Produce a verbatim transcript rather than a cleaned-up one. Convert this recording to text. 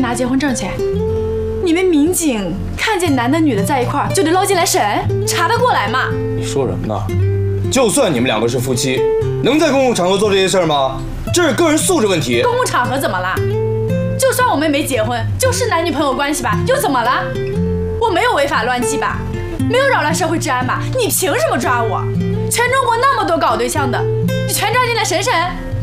拿结婚证去？你们民警看见男的女的在一块儿，就得捞进来审，查得过来吗？ 你说什么呢？就算你们两个是夫妻，能在公共场合做这些事儿吗？这是个人素质问题。 公共场合怎么了？就算我们没结婚，就是男女朋友关系吧，又怎么了？我没有违法乱纪吧？没有扰乱社会治安吧？你凭什么抓我？全中国那么多搞对象的，你全抓进来审审？